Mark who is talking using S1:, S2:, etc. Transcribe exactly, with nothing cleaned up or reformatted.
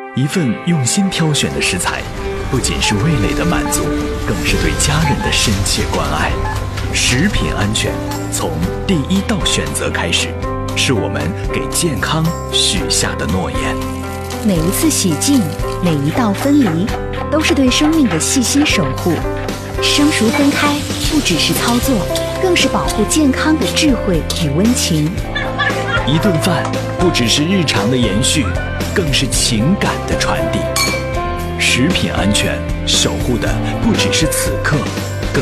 S1: 一份用心挑选的食材，不仅是味蕾的满足，更是对家人的深切关爱。食品安全从第一道选择开始，是我们给健康许下的诺言。
S2: 每一次洗净，每一道分离，都是对生命的细心守护。生熟分开不只是操作，更是保护健康的智慧与温情。
S1: 一顿饭不只是日常的延续，更是情感的传递。食品安全守护的不只是此刻，